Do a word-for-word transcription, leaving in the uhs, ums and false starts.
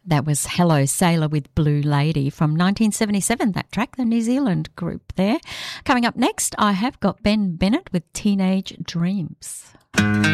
That was Hello Sailor with Blue Lady from nineteen seventy-seven, that track, the New Zealand group there. Coming up next, I have got Ben Bennett with Teenage Dreams.